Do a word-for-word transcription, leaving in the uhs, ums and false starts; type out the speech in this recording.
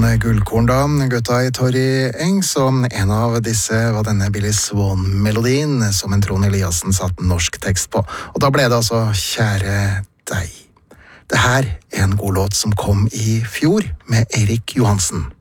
gullkorn da, gutta i Torry Engs, og en av disse var denne Billy Swan-melodien som en Trond Eliassen satt norsk tekst på. Og da ble det altså Kjære deg. Det her er en god låt som kom i fjor med Eirik Johansen.